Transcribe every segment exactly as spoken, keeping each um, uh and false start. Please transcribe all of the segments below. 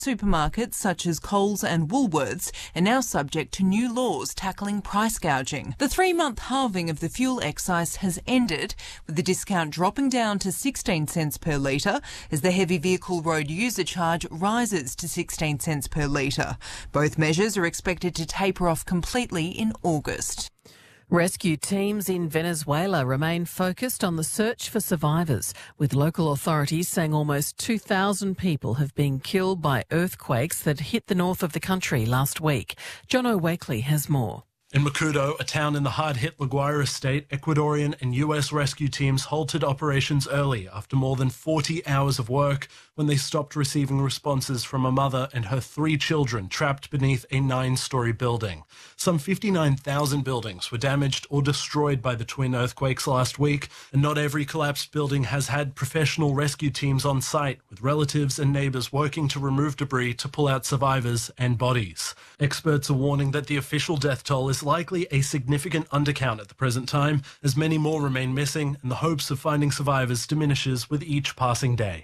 Supermarkets such as Coles and Woolworths are now subject to new laws tackling price gouging. The three-month halving of the fuel excise has ended, with the discount dropping down to sixteen cents per litre as the heavy vehicle road user charge rises to sixteen cents per litre. Both measures are expected to taper off completely in August. Rescue teams in Venezuela remain focused on the search for survivors, with local authorities saying almost two thousand people have been killed by earthquakes that hit the north of the country last week. John O'Wakely has more. In Macuto, a town in the hard-hit La Guaira state, Ecuadorian and U S rescue teams halted operations early after more than forty hours of work when they stopped receiving responses from a mother and her three children trapped beneath a nine-story building. Some fifty-nine thousand buildings were damaged or destroyed by the twin earthquakes last week, and not every collapsed building has had professional rescue teams on site, with relatives and neighbours working to remove debris to pull out survivors and bodies. Experts are warning that the official death toll is likely a significant undercount at the present time, as many more remain missing and the hopes of finding survivors diminishes with each passing day.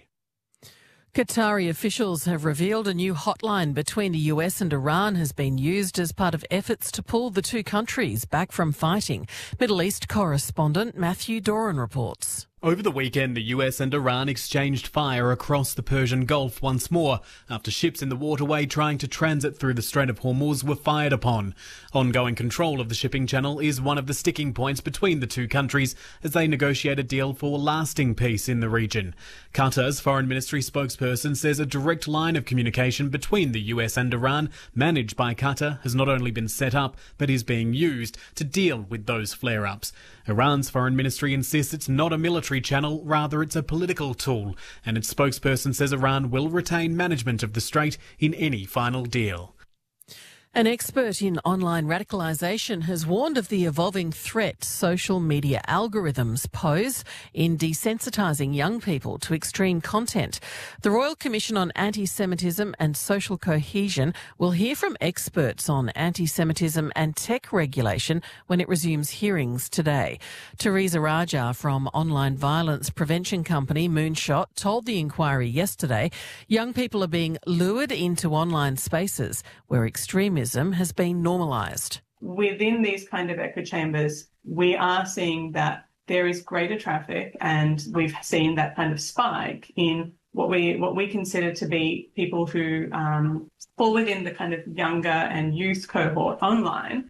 Qatari officials have revealed a new hotline between the U S and Iran has been used as part of efforts to pull the two countries back from fighting. Middle East correspondent Matthew Doran reports. Over the weekend, the U S and Iran exchanged fire across the Persian Gulf once more after ships in the waterway trying to transit through the Strait of Hormuz were fired upon. Ongoing control of the shipping channel is one of the sticking points between the two countries as they negotiate a deal for lasting peace in the region. Qatar's foreign ministry spokesperson says a direct line of communication between the U S and Iran, managed by Qatar, has not only been set up but is being used to deal with those flare-ups. Iran's foreign ministry insists it's not a military channel, rather it's a political tool, and its spokesperson says Iran will retain management of the strait in any final deal. An expert in online radicalisation has warned of the evolving threat social media algorithms pose in desensitising young people to extreme content. The Royal Commission on Anti-Semitism and Social Cohesion will hear from experts on anti-Semitism and tech regulation when it resumes hearings today. Teresa Raja from online violence prevention company Moonshot told the inquiry yesterday young people are being lured into online spaces where extremism has been normalised. Within these kind of echo chambers, we are seeing that there is greater traffic, and we've seen that kind of spike in what we what we consider to be people who um, fall within the kind of younger and youth cohort online.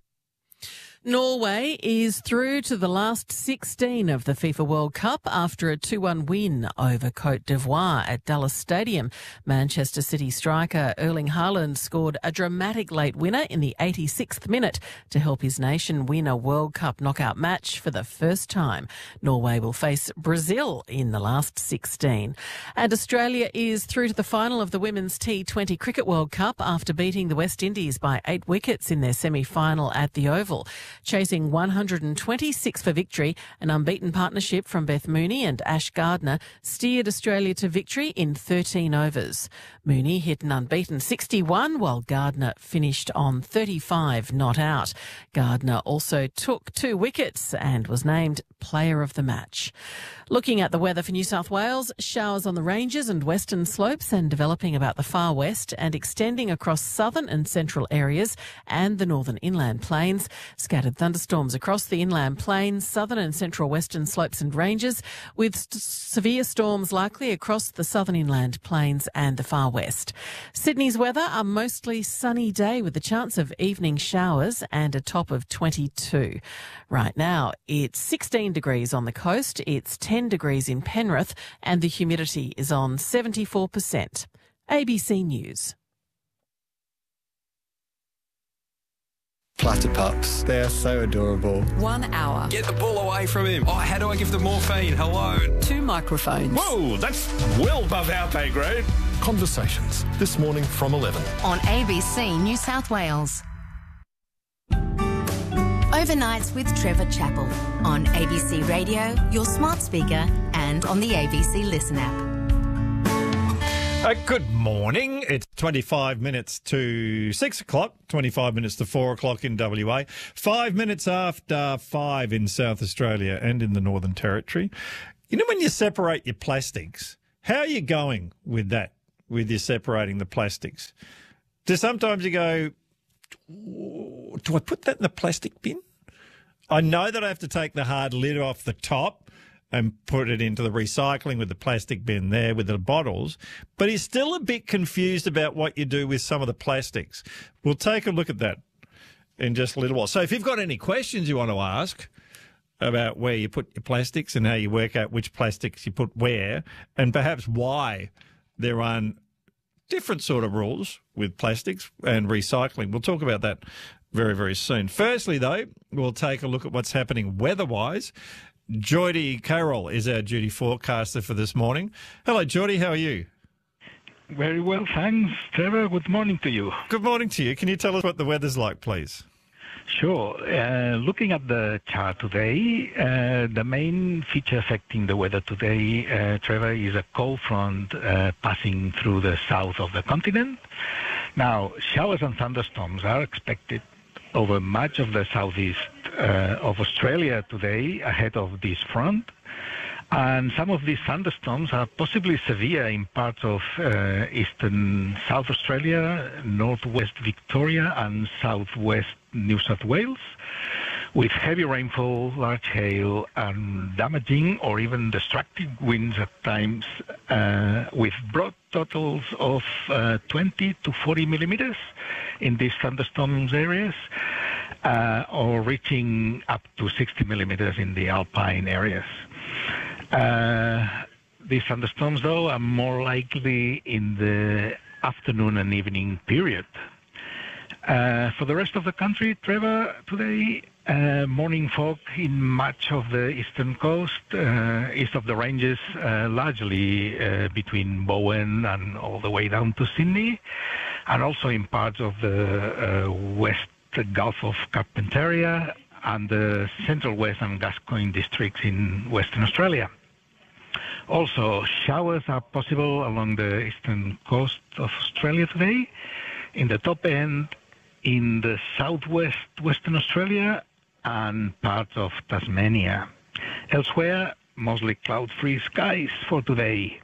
Norway is through to the last sixteen of the FIFA World Cup after a two one win over Côte d'Ivoire at Dallas Stadium. Manchester City striker Erling Haaland scored a dramatic late winner in the eighty-sixth minute to help his nation win a World Cup knockout match for the first time. Norway will face Brazil in the last sixteen. And Australia is through to the final of the Women's T twenty Cricket World Cup after beating the West Indies by eight wickets in their semi-final at the Oval. Chasing one hundred twenty-six for victory, an unbeaten partnership from Beth Mooney and Ash Gardner steered Australia to victory in thirteen overs. Mooney hit an unbeaten sixty-one, while Gardner finished on thirty-five not out. Gardner also took two wickets and was named Player of the Match. Looking at the weather for New South Wales, showers on the ranges and western slopes and developing about the far west and extending across southern and central areas and the northern inland plains. Scattered thunderstorms across the inland plains, southern and central western slopes and ranges, with st- severe storms likely across the southern inland plains and the far west. Sydney's weather, a mostly sunny day with a chance of evening showers and a top of twenty-two. Right now, it's sixteen degrees on the coast, it's ten degrees in Penrith, and the humidity is on seventy-four percent. A B C News. Platypups. They are so adorable. One hour. Get the ball away from him. Oh, how do I give the morphine? Hello. Two microphones. Whoa, that's well above our pay grade. Conversations, this morning from eleven. On A B C New South Wales. Overnights with Trevor Chappell. On A B C Radio, your smart speaker, and on the A B C Listen app. Uh, good morning. It's twenty-five minutes to six o'clock, twenty-five minutes to four o'clock in W A, five minutes after five in South Australia and in the Northern Territory. You know, when you separate your plastics, how are you going with that? with you separating the plastics. Do sometimes you go, do I put that in the plastic bin? I know that I have to take the hard lid off the top and put it into the recycling with the plastic bin there with the bottles, but he's still a bit confused about what you do with some of the plastics. We'll take a look at that in just a little while. So if you've got any questions you want to ask about where you put your plastics and how you work out which plastics you put where, and perhaps why there are different sort of rules with plastics and recycling, we'll talk about that very, very soon. Firstly, though, we'll take a look at what's happening weather-wise. Geordie Carroll is our duty forecaster for this morning. Hello, Geordie. How are you? Very well, thanks, Trevor. Good morning to you. Good morning to you. Can you tell us what the weather's like, please? Sure. Uh, looking at the chart today, uh, the main feature affecting the weather today, uh, Trevor, is a cold front uh, passing through the south of the continent. Now, showers and thunderstorms are expected over much of the southeast uh, of Australia today ahead of this front. And some of these thunderstorms are possibly severe in parts of uh, eastern South Australia, northwest Victoria and southwest New South Wales, with heavy rainfall, large hail and damaging or even destructive winds at times, uh, with broad totals of uh, twenty to forty millimetres in these thunderstorms areas, uh, or reaching up to sixty millimetres in the alpine areas. Uh, these thunderstorms, though, are more likely in the afternoon and evening period. Uh, for the rest of the country, Trevor, today, uh, morning fog in much of the eastern coast, uh, east of the ranges, uh, largely uh, between Bowen and all the way down to Sydney, and also in parts of the uh, west Gulf of Carpentaria and the central west and Gascoyne districts in Western Australia. Also, showers are possible along the eastern coast of Australia today, in the top end, in the southwest Western Australia and parts of Tasmania. Elsewhere, mostly cloud-free skies for today.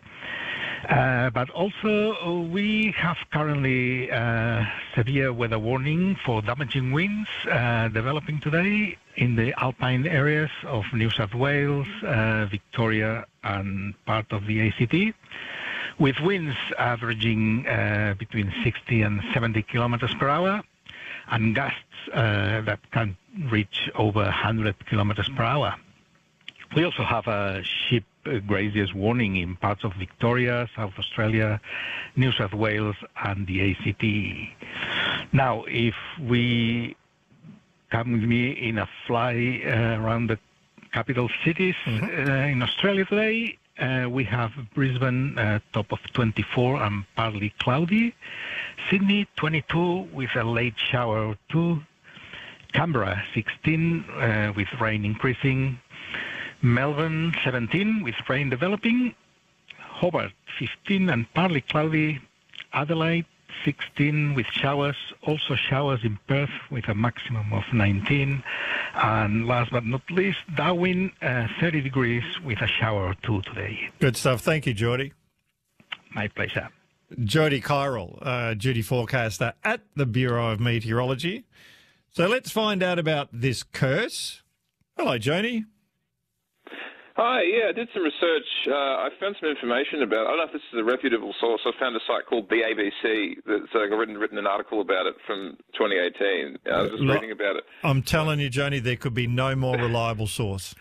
Uh, but also, we have currently uh, severe weather warning for damaging winds uh, developing today in the alpine areas of New South Wales, uh, Victoria and part of the A C T, with winds averaging uh, between sixty and seventy kilometres per hour and gusts uh, that can reach over one hundred kilometres per hour. We also have a sheep graziers warning in parts of Victoria, South Australia, New South Wales and the A C T. Now, if we come with me in a fly uh, around the capital cities mm-hmm. uh, in Australia today, uh, we have Brisbane uh, top of twenty-four and partly cloudy, Sydney twenty-two with a late shower or two, Canberra sixteen uh, with rain increasing, Melbourne seventeen with rain developing, Hobart fifteen and partly cloudy, Adelaide sixteen with showers, also showers in Perth with a maximum of nineteen, and last but not least, Darwin uh, thirty degrees with a shower or two today. Good stuff. Thank you, Geordie. My pleasure. Geordie Carroll, uh, duty forecaster at the Bureau of Meteorology. So let's find out about this curse. Hello, Joni. Hi, yeah, I did some research. Uh, I found some information about, I don't know if this is a reputable source, I found a site called the A B C that's uh, written, written an article about it from twenty eighteen. I was just Look, reading about it. I'm telling you, Joni, there could be no more reliable source.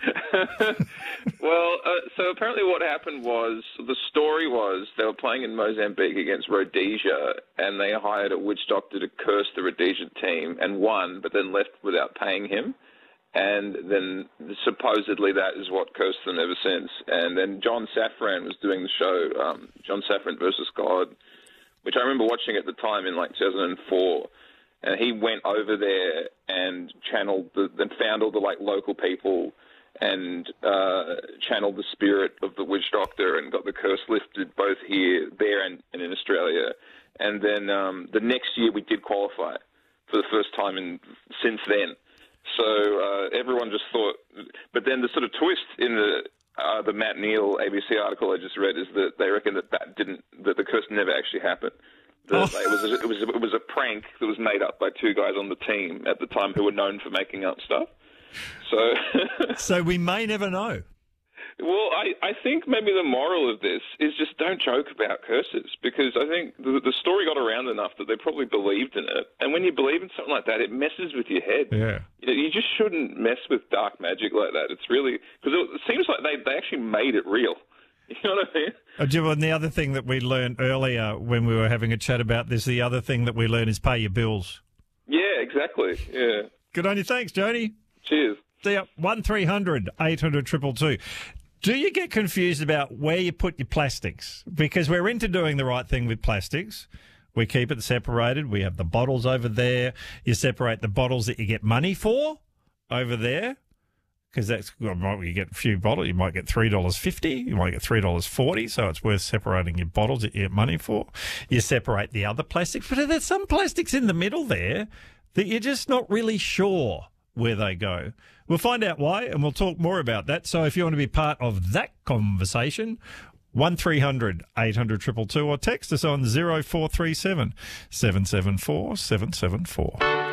Well, uh, so apparently what happened was, the story was they were playing in Mozambique against Rhodesia, and they hired a witch doctor to curse the Rhodesian team and won, but then left without paying him. And then supposedly that is what cursed them ever since. And then John Safran was doing the show, um, John Safran versus God, which I remember watching at the time in like two thousand four. And he went over there and channeled, the, then found all the like local people and uh, channeled the spirit of the witch doctor and got the curse lifted both here, there, and, and in Australia. And then um, the next year we did qualify for the first time in, since then. So uh, everyone just thought, but then the sort of twist in the uh, the Matt Neal A B C article I just read is that they reckon that that didn't, that the curse never actually happened. That Oh. it was a, it was a, it was a prank that was made up by two guys on the team at the time who were known for making up stuff. So, So we may never know. well, I, I think maybe the moral of this is just don't joke about curses, because I think the, the story got around enough that they probably believed in it. And when you believe in something like that, it messes with your head. Yeah. You know, you just shouldn't mess with dark magic like that. It's really, because it, it seems like they, they actually made it real. You know what I mean? Uh, Jim, and the other thing that we learned earlier when we were having a chat about this, the other thing that we learned is pay your bills. Yeah, exactly. Yeah. Good on you. Thanks, Jody. Cheers. See ya. one three hundred eight hundred two two two. Do you get confused about where you put your plastics? Because we're into doing the right thing with plastics. We keep it separated. We have the bottles over there. You separate the bottles that you get money for over there. Because that's, well, you get a few bottles, you might get three dollars fifty, you might get three dollars forty, so it's worth separating your bottles that you get money for. You separate the other plastics, but there's some plastics in the middle there that you're just not really sure where they go. We'll find out why, and we'll talk more about that. So if you want to be part of that conversation, one three hundred eight hundred two two two, or text us on zero four three seven seven seven four seven seven four.